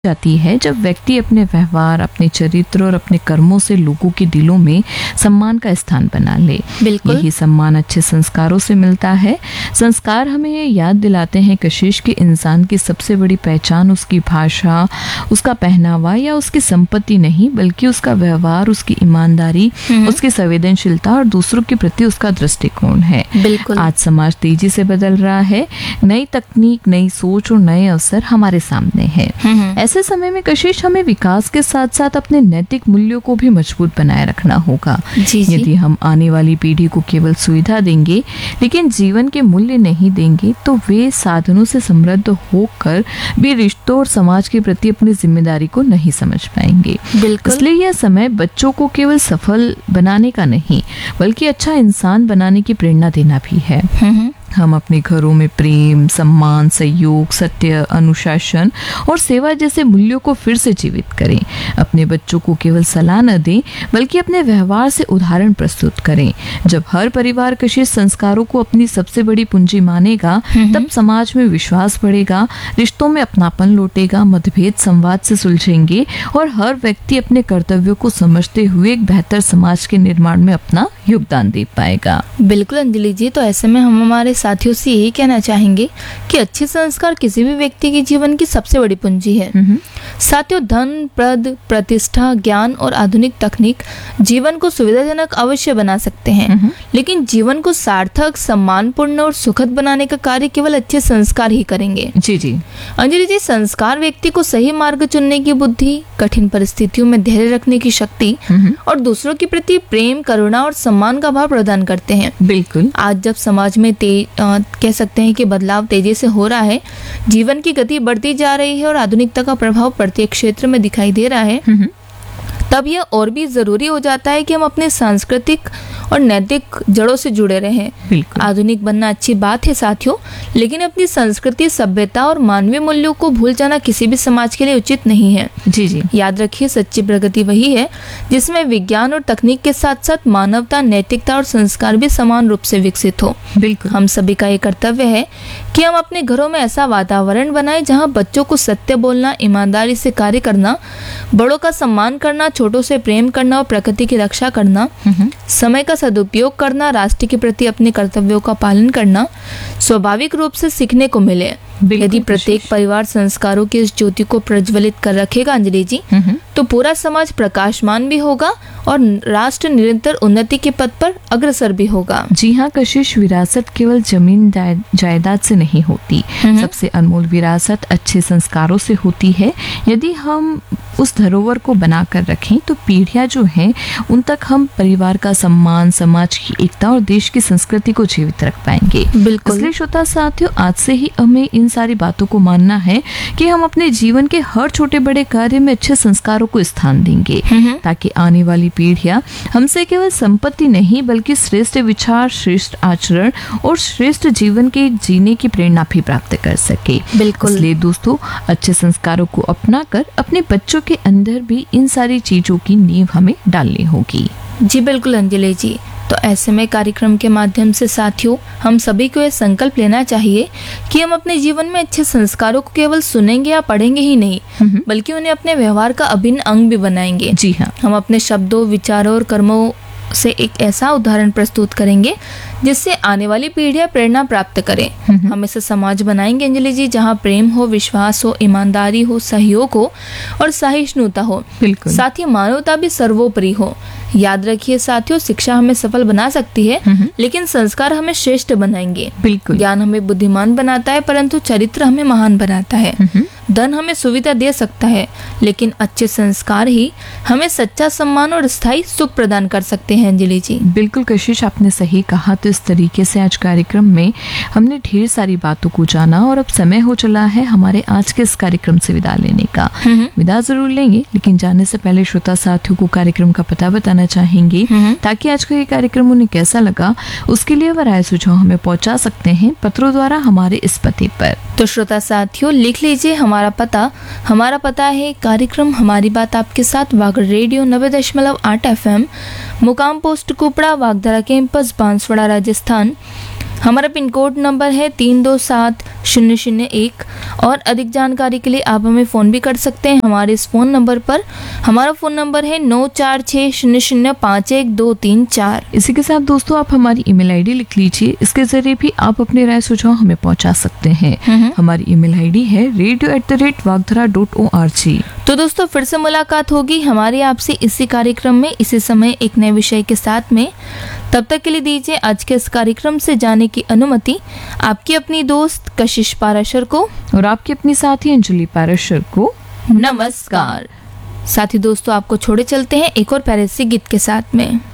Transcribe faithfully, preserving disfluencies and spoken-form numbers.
जाती है जब व्यक्ति अपने व्यवहार, अपने चरित्र और अपने कर्मों से लोगों के दिलों में सम्मान का स्थान बना ले। बिल्कुल। यही सम्मान अच्छे संस्कारों से मिलता है। संस्कार हमें ये याद दिलाते हैं कशिश कि इंसान की सबसे बड़ी पहचान उसकी भाषा, उसका पहनावा या उसकी संपत्ति नहीं, बल्कि उसका व्यवहार, उसकी ईमानदारी, उसकी संवेदनशीलता और दूसरों के प्रति उसका दृष्टिकोण है। बिल्कुल। आज समाज तेजी से बदल रहा है, नई तकनीक, नई सोच और नए अवसर हमारे सामने हैं। ऐसे समय में कशिश हमें विकास के साथ साथ अपने नैतिक मूल्यों को भी मजबूत बनाए रखना होगा। जी जी। यदि हम आने वाली पीढ़ी को केवल सुविधा देंगे लेकिन जीवन के मूल्य नहीं देंगे तो वे साधनों से समृद्ध होकर भी रिश्तों और समाज के प्रति अपनी जिम्मेदारी को नहीं समझ पाएंगे। बिल्कुल। इसलिए यह समय बच्चों को केवल सफल बनाने का नहीं बल्कि अच्छा इंसान बनाने की प्रेरणा देना भी है। हम अपने घरों में प्रेम, सम्मान, सहयोग, सत्य, अनुशासन और सेवा जैसे मूल्यों को फिर से जीवित करें। अपने बच्चों को केवल सलाह न दें बल्कि अपने व्यवहार से उदाहरण प्रस्तुत करें। जब हर परिवार कशिश संस्कारों को अपनी सबसे बड़ी पूंजी मानेगा तब समाज में विश्वास बढ़ेगा, रिश्तों में अपनापन लौटेगा, मतभेद संवाद से सुलझेंगे और हर व्यक्ति अपने कर्तव्यों को समझते हुए एक बेहतर समाज के निर्माण में अपना योगदान दे पाएगा। बिल्कुल अंजलि जी, तो ऐसे में हम हमारे साथियों से यही कहना चाहेंगे कि अच्छे संस्कार किसी भी व्यक्ति के जीवन की सबसे बड़ी पूंजी है। साथियों, धन, पद, प्रतिष्ठा, ज्ञान और आधुनिक तकनीक जीवन को सुविधाजनक अवश्य बना सकते हैं, लेकिन जीवन को सार्थक, सम्मानपूर्ण और सुखद बनाने का कार्य केवल अच्छे संस्कार ही करेंगे। जी जी। अंजलि जी, संस्कार व्यक्ति को सही मार्ग चुनने की बुद्धि, कठिन परिस्थितियों में धैर्य रखने की शक्ति और दूसरों के प्रति प्रेम, करुणा और सम्मान का भाव प्रदान करते हैं। बिल्कुल। आज जब समाज में तेज कह सकते हैं कि बदलाव तेजी से हो रहा है, जीवन की गति बढ़ती जा रही है और आधुनिकता का प्रभाव प्रत्येक क्षेत्र में दिखाई दे रहा है, तब यह और भी जरूरी हो जाता है कि हम अपने सांस्कृतिक और नैतिक जड़ों से जुड़े रहें। आधुनिक बनना अच्छी बात है साथियों, लेकिन अपनी संस्कृति, सभ्यता और मानवीय मूल्यों को भूल जाना किसी भी समाज के लिए उचित नहीं है। जी जी। याद रखिए, सच्ची प्रगति वही है जिसमें विज्ञान और तकनीक के साथ साथ मानवता, नैतिकता और संस्कार भी समान रूप से विकसित हो। बिल्कुल। हम सभी का ये कर्तव्य है कि हम अपने घरों में ऐसा वातावरण बनाएं जहां बच्चों को सत्य बोलना, ईमानदारी से कार्य करना, बड़ों का सम्मान करना, छोटों से प्रेम करना और प्रकृति की रक्षा करना, समय का सदुपयोग करना, राष्ट्र के प्रति अपने कर्तव्यों का पालन करना स्वाभाविक रूप से सीखने को मिले। यदि प्रत्येक परिवार संस्कारों की इस ज्योति को प्रज्वलित कर रखेगा अंजलि जी, तो पूरा समाज प्रकाशमान भी होगा और राष्ट्र निरंतर उन्नति के पथ पर अग्रसर भी होगा। जी हाँ कशिश, विरासत केवल जमीन जायदाद से नहीं होती, सबसे अनमोल विरासत अच्छे संस्कारों से होती है। यदि हम उस धरोहर को बनाकर रखें तो पीढ़ियां जो हैं उन तक हम परिवार का सम्मान, समाज की एकता और देश की संस्कृति को जीवित रख पाएंगे। बिल्कुल। इसलिए श्रोता साथियों, आज से ही हमें इन सारी बातों को मानना है कि हम अपने जीवन के हर छोटे बड़े कार्य में अच्छे संस्कारों को स्थान देंगे, ताकि आने वाली पीढ़ियां हमसे केवल संपत्ति नहीं बल्कि श्रेष्ठ विचार, श्रेष्ठ आचरण और श्रेष्ठ जीवन के जीने की प्रेरणा भी प्राप्त कर सके। बिल्कुल। इसलिए दोस्तों, अच्छे संस्कारों को अपनाकर अपने बच्चों के अंदर भी इन सारी चीजों की नींव हमें डालनी होगी। जी बिल्कुल अंजलि जी। तो ऐसे में कार्यक्रम के माध्यम से साथियों, हम सभी को यह संकल्प लेना चाहिए कि हम अपने जीवन में अच्छे संस्कारों को केवल सुनेंगे या पढ़ेंगे ही नहीं, बल्कि उन्हें अपने व्यवहार का अभिन्न अंग भी बनाएंगे। जी हाँ। हम अपने शब्दों, विचारों और कर्मों से एक ऐसा उदाहरण प्रस्तुत करेंगे जिससे आने वाली पीढ़ियां प्रेरणा प्राप्त करें। हम ऐसा समाज बनाएंगे अंजलि जी जहां प्रेम हो, विश्वास हो, ईमानदारी हो, सहयोग हो और सहिष्णुता हो। बिल्कुल। साथ ही मानवता भी सर्वोपरि हो। याद रखिए साथियों, शिक्षा हमें सफल बना सकती है, लेकिन संस्कार हमें श्रेष्ठ बनाएंगे। बिल्कुल। ज्ञान हमें बुद्धिमान बनाता है, परंतु चरित्र हमें महान बनाता है। धन हमें सुविधा दे सकता है, लेकिन अच्छे संस्कार ही हमें सच्चा सम्मान और स्थायी सुख प्रदान कर सकते हैं अंजलि जी। बिल्कुल कशिश, आपने सही कहा। तो इस तरीके से आज कार्यक्रम में हमने ढेर सारी बातों को जाना और अब समय हो चला है हमारे आज के इस कार्यक्रम से विदा लेने का। विदा जरूर लेंगे, लेकिन जाने से पहले श्रोता साथियों को कार्यक्रम का पता बताना चाहेंगे ताकि आज का ये कार्यक्रम उन्हें कैसा लगा उसके लिए वह राय सुझाव हमें पहुंचा सकते हैं पत्रों द्वारा हमारे इस पते पर। तो श्रोता साथियों, लिख लीजिए हमारा पता। हमारा पता है कार्यक्रम हमारी बात आपके साथ, वागड़ रेडियो नब्बे दशमलव आठ एफ एम, मुकाम पोस्ट कुपड़ा, वागधरा कैंपस, बांसवाड़ा, राजस्थान हमारा पिन कोड नंबर है तीन दो सात शून्य शून्य एक। और अधिक जानकारी के लिए आप हमें फ़ोन भी कर सकते हैं हमारे इस फ़ोन नंबर पर। हमारा फ़ोन नंबर है नौ चार छः शून्य शून्य पाँच एक दो तीन चार। इसी के साथ दोस्तों आप हमारी ईमेल आईडी लिख लीजिए, इसके जरिए भी आप अपने राय सुझाव हमें पहुंचा सकते हैं। हमारी ईमेल आईडी है radio at the rate वागधरा dot O R G. तो दोस्तों फिर से मुलाकात होगी हमारी आपसे इसी कार्यक्रम में इसी समय एक नए विषय के साथ में। तब तक के लिए दीजिए आज के इस कार्यक्रम से जाने की अनुमति आपकी अपनी दोस्त कशिश पाराशर को और आपकी अपनी साथी अंजलि पाराशर को। नमस्कार। साथी दोस्तों आपको छोड़े चलते हैं एक और प्यारे से गीत के साथ में।